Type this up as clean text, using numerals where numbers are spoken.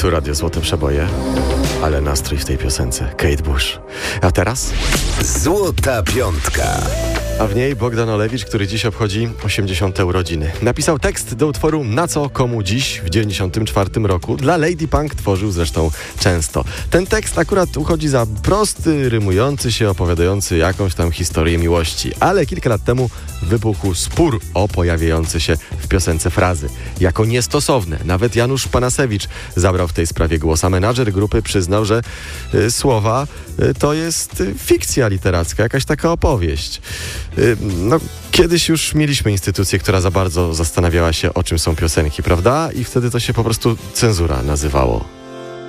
Tu Radio Złote Przeboje, ale nastrój w tej piosence Kate Bush. A teraz? Złota Piątka. A w niej Bogdan Olewicz, który dziś obchodzi 80. urodziny. Napisał tekst do utworu Na co komu dziś w 94 roku. Dla Lady Punk tworzył zresztą często. Ten tekst akurat uchodzi za prosty, rymujący się, opowiadający jakąś tam historię miłości. Ale kilka lat temu wybuchł spór o pojawiające się w piosence frazy. Jako niestosowne. Nawet Janusz Panasewicz zabrał w tej sprawie głos, a menadżer grupy przyznał, że słowa to jest fikcja literacka, jakaś taka opowieść. Kiedyś już mieliśmy instytucję, która za bardzo zastanawiała się, o czym są piosenki, prawda? I wtedy to się po prostu cenzura nazywało.